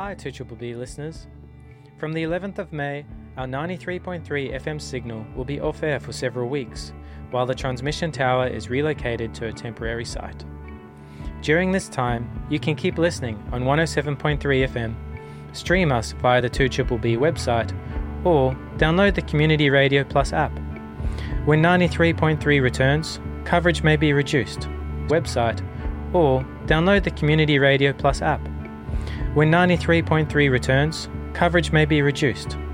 Hi 2BBB listeners. From the 11th of May, our 93.3 FM signal will be off air for several weeks, while the transmission tower is relocated to a temporary site. During this time, you can keep listening on 107.3 FM, stream us via the 2BBB website, or download the Community Radio Plus app. When 93.3 returns, coverage may be reduced. Website, or download the Community Radio Plus app. When 93.3 returns, coverage may be reduced.